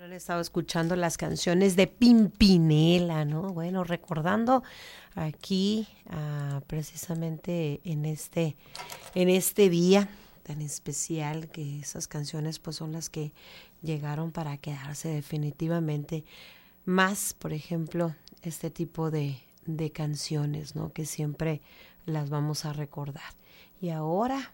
Han estado escuchando las canciones de Pimpinela, ¿no? Bueno, recordando aquí precisamente en este día tan especial, que esas canciones pues son las que llegaron para quedarse definitivamente. Más, por ejemplo, este tipo de canciones, ¿no? Que siempre las vamos a recordar. Y ahora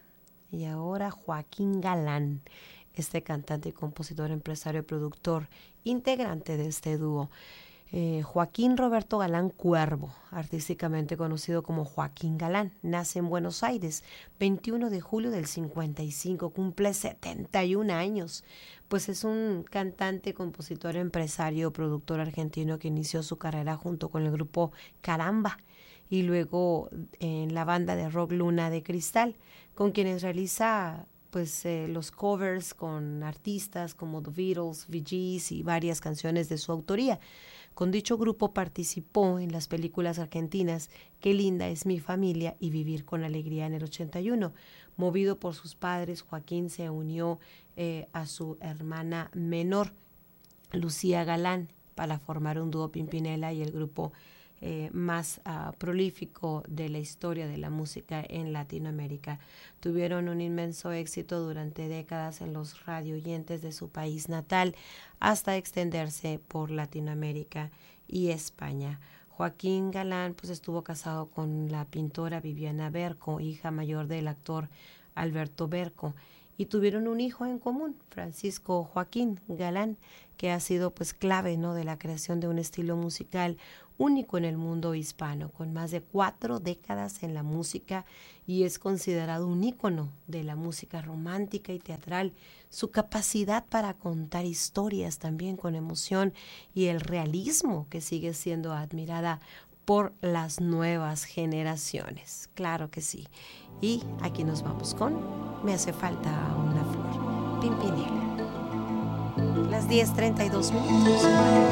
Joaquín Galán, este cantante y compositor, empresario, productor, integrante de este dúo. Joaquín Roberto Galán Cuervo, artísticamente conocido como Joaquín Galán, nace en Buenos Aires, 21 de julio del 55, cumple 71 años. Pues es un cantante, compositor, empresario, productor argentino que inició su carrera junto con el grupo Caramba y luego en la banda de rock Luna de Cristal, con quienes realiza los covers con artistas como The Beatles, Bee Gees y varias canciones de su autoría. Con dicho grupo participó en las películas argentinas Qué linda es mi familia y Vivir con alegría en el 81. Movido por sus padres, Joaquín se unió a su hermana menor, Lucía Galán, para formar un dúo Pimpinela y el grupo más prolífico de la historia de la música en Latinoamérica. Tuvieron un inmenso éxito durante décadas en los radioyentes de su país natal, hasta extenderse por Latinoamérica y España. Joaquín Galán pues estuvo casado con la pintora Viviana Berco, hija mayor del actor Alberto Berco, y tuvieron un hijo en común, Francisco Joaquín Galán, que ha sido pues clave, ¿no?, de la creación de un estilo musical único en el mundo hispano, con más de 4 décadas en la música, y es considerado un ícono de la música romántica y teatral. Su capacidad para contar historias también con emoción y el realismo que sigue siendo admirada por las nuevas generaciones. Claro que sí. Y aquí nos vamos con Me hace falta una flor, Pimpinela. Las 10:32.